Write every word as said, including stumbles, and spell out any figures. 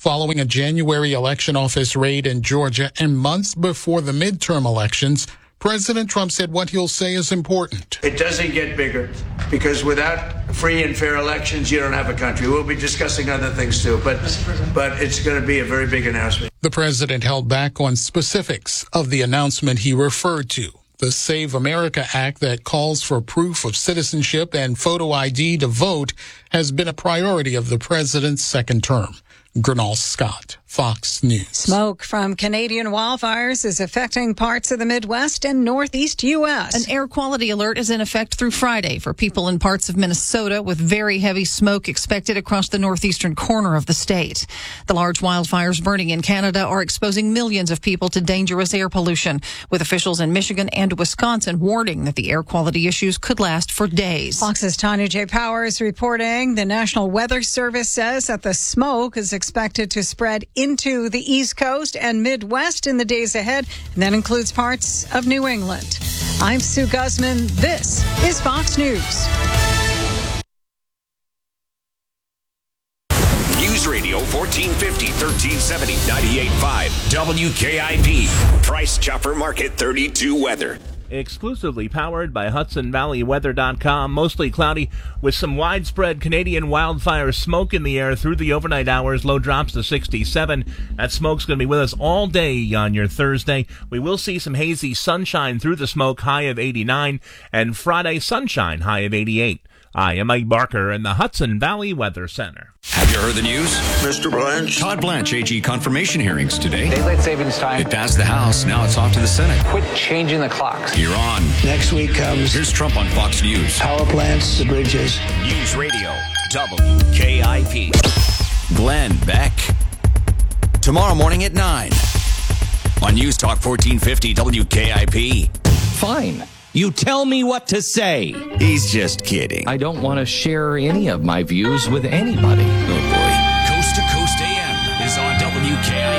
Following a January election office raid in Georgia and months before the midterm elections, President Trump said what he'll say is important. It doesn't get bigger because without free and fair elections, you don't have a country. We'll be discussing other things too, but but it's going to be a very big announcement. The president held back on specifics of the announcement he referred to. The Save America Act that calls for proof of citizenship and photo I D to vote has been a priority of the president's second term. Gernal Scott, Fox News. Smoke from Canadian wildfires is affecting parts of the Midwest and Northeast U S. An air quality alert is in effect through Friday for people in parts of Minnesota, with very heavy smoke expected across the northeastern corner of the state. The large wildfires burning in Canada are exposing millions of people to dangerous air pollution, with officials in Michigan and Wisconsin warning that the air quality issues could last for days. Fox's Tanya J. Powers reporting. The National Weather Service says that the smoke is expected to spread into the East Coast and Midwest in the days ahead, and that includes parts of New England. I'm Sue Guzman. This is Fox News. News Radio fourteen fifty, thirteen seventy, ninety-eight point five W K I P. Price Chopper Market thirty-two weather. Exclusively powered by Hudson Valley Weather dot com. Mostly cloudy with some widespread Canadian wildfire smoke in the air through the overnight hours. Low drops to sixty-seven. That smoke's going to be with us all day on your Thursday. We will see some hazy sunshine through the smoke, high of eighty-nine, and Friday sunshine, high of eighty-eight. I am Mike Barker in the Hudson Valley Weather Center. Have you heard the news? Mister Blanche. Todd Blanche, A G confirmation hearings today. Daylight savings time. It passed the House. Now it's off to the Senate. Quit changing the clocks. You're on. Next week comes Here's Trump on Fox News. power plants, the bridges. News Radio W K I P. Glenn Beck. Tomorrow morning at nine on News Talk fourteen fifty W K I P. Fine. You tell me what to say. He's just kidding. I don't want to share any of my views with anybody. Oh boy. Coast to Coast A M is on W K I P.